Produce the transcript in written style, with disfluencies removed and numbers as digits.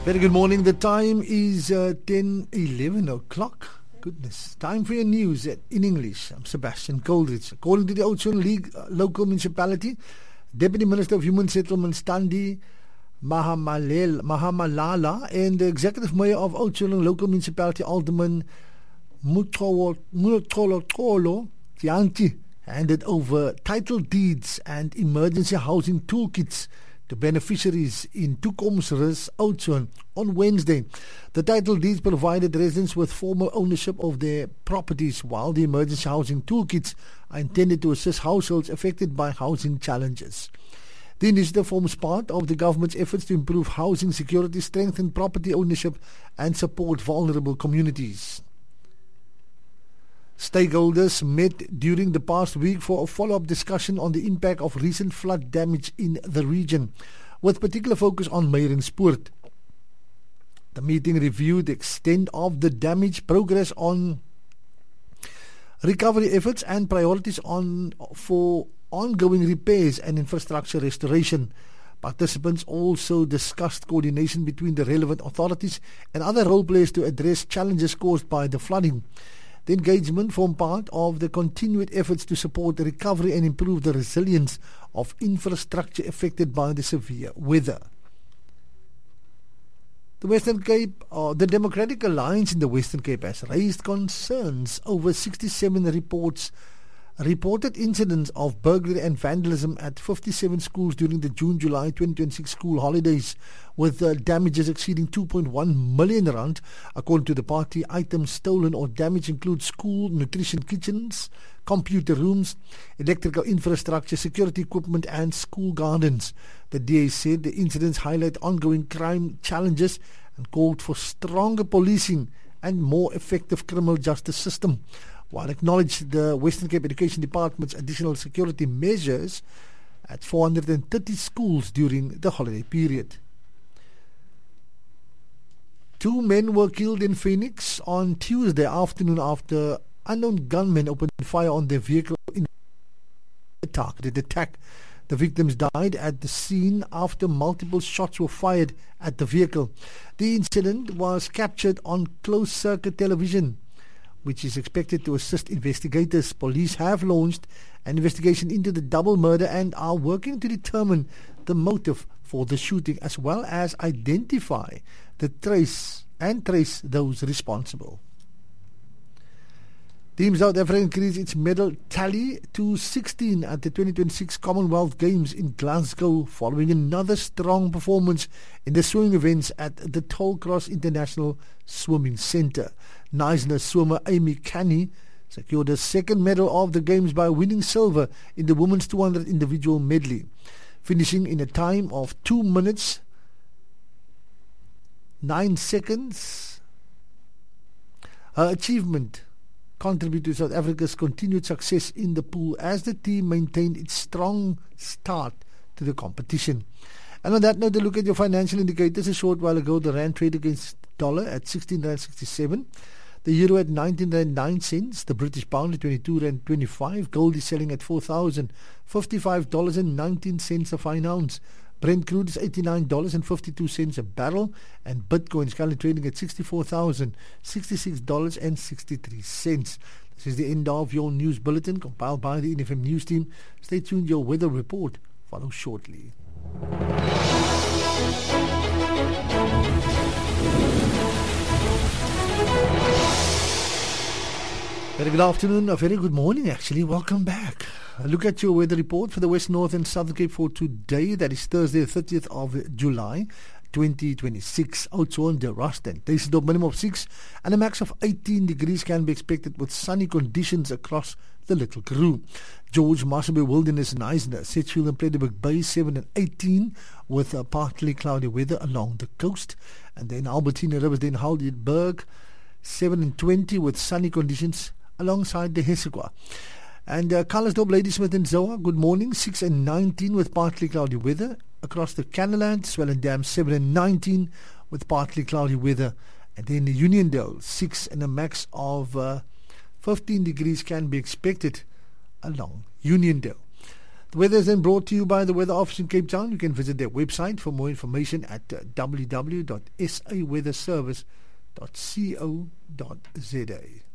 Very good morning. The time is 11 o'clock. Goodness. Time for your news in English. I'm Sebastian Goldrich. According to the Oudtshoorn League local municipality, Deputy Minister of Human Settlements Thandi Mahamalala and the Executive Mayor of Oudtshoorn Local Municipality Alderman Mutolo Tianti handed over title deeds and emergency housing toolkits to beneficiaries in Toekomsrus Oudtshoorn on Wednesday. The title deeds provided residents with formal ownership of their properties, while the emergency housing toolkits are intended to assist households affected by housing challenges. The initiative forms part of the government's efforts to improve housing security, strengthen property ownership, and support vulnerable communities. Stakeholders met during the past week for a follow-up discussion on the impact of recent flood damage in the region, with particular focus on Meiringspoort. The meeting reviewed the extent of the damage, progress on recovery efforts, and priorities for ongoing repairs and infrastructure restoration. Participants also discussed coordination between the relevant authorities and other role players to address challenges caused by the flooding. The engagement formed part of the continued efforts to support the recovery and improve the resilience of infrastructure affected by the severe weather. The Western Cape, the Democratic Alliance in the Western Cape has raised concerns over 67 reported incidents of burglary and vandalism at 57 schools during the June-July 2026 school holidays, with damages exceeding 2.1 million rand. According to the party, items stolen or damaged include school nutrition kitchens, computer rooms, electrical infrastructure, security equipment, and school gardens. The DA said the incidents highlight ongoing crime challenges and called for stronger policing and more effective criminal justice system, while acknowledged the Western Cape Education Department's additional security measures at 430 schools during the holiday period. 2 men were killed in Phoenix on Tuesday afternoon after unknown gunmen opened fire on their vehicle in a targeted attack. The victims died at the scene after multiple shots were fired at the vehicle. The incident was captured on closed-circuit television, which is expected to assist investigators. Police have launched an investigation into the double murder and are working to determine the motive for the shooting, as well as identify trace those responsible. Team South Africa increased its medal tally to 16 at the 2026 Commonwealth Games in Glasgow, following another strong performance in the swimming events at the Tollcross International Swimming Centre. Knysna swimmer Amy Canny secured the second medal of the Games by winning silver in the women's 200 individual medley, finishing in a time of 2 minutes 9 seconds. Her achievement contributed to South Africa's continued success in the pool as the team maintained its strong start to the competition. And on that note, a look at your financial indicators. A short while ago, the rand traded against dollar at 16.67 rand, the euro at 19.09 rand, the British pound at 22.25 rand, gold is selling at $4,055.19 a fine ounce. Brent crude is $89.52 a barrel, and Bitcoin is currently trading at $64,066.63. This is the end of your news bulletin compiled by the NFM News team. Stay tuned, your weather report follows shortly. Very good afternoon, a very good morning actually, welcome back. A look at your weather report for the West, North and Southern Cape for today, that is Thursday the 30th of July 2026. Oudtshoorn, De Rust and Tuisendorp, minimum of 6 and a max of 18 degrees can be expected with sunny conditions across the Little Karoo. George, Marshall Bay Wilderness, Knysna, Sedgefield and Plettenberg Bay 7 and 18 with partly cloudy weather along the coast. And then Albertina, Riversdale and Heidelberg 7 and 20 with sunny conditions alongside the Hessequa. And Carlersdorp, Ladysmith and Zoa, good morning, 6 and 19 with partly cloudy weather. Across the Canaland, Swellendam 7 and 19 with partly cloudy weather. And then Uniondale 6 and a max of 15 degrees can be expected along Uniondale. The weather is then brought to you by the Weather Office in Cape Town. You can visit their website for more information at www.saweatherservice.co.za.